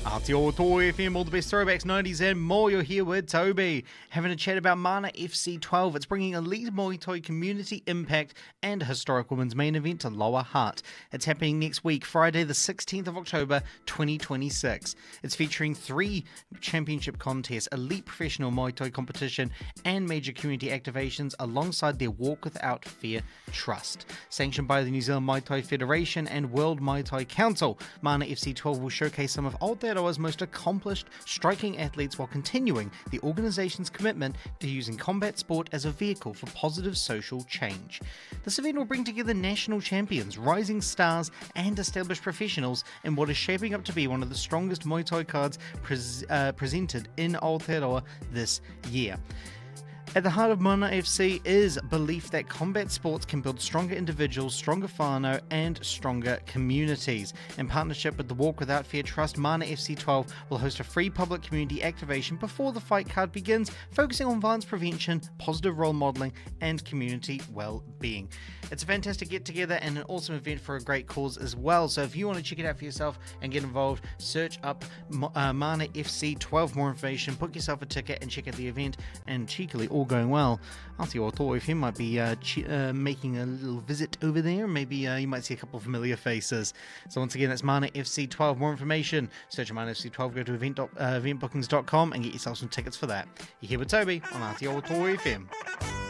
Aotearoa FM, all the best throwbacks, 90s and more. You're here with Toby, having a chat about Mana FC 12. It's bringing elite Muay Thai community impact and a historic women's main event to Lower Hutt. It's happening next week, Friday the 16th of October, 2026. It's featuring 3 championship contests, elite professional Muay Thai competition and major community activations alongside their Walk Without Fear Trust. Sanctioned by the New Zealand Muay Thai Federation and World Muay Thai Council, Mana FC 12 will showcase some of Aotearoa's most accomplished striking athletes while continuing the organisation's commitment to using combat sport as a vehicle for positive social change. This event will bring together national champions, rising stars and established professionals in what is shaping up to be one of the strongest Muay Thai cards presented in Aotearoa this year. At the heart of Mana FC is belief that combat sports can build stronger individuals, stronger whānau, and stronger communities. In partnership with the Walk Without Fear Trust, Mana FC 12 will host a free public community activation before the fight card begins, focusing on violence prevention, positive role modelling, and community well-being. It's a fantastic get-together and an awesome event for a great cause as well. So if you want to check it out for yourself and get involved, search up Mana FC 12 more information, book yourself a ticket, and check out the event. And cheekily, all going well, Aotearoa FM might be making a little visit over there. Maybe you might see a couple of familiar faces. So once again, that's Mana FC 12. More information, search Mana FC 12, go to eventbookings.com and get yourself some tickets for that. You're here with Toby on Aotearoa FM.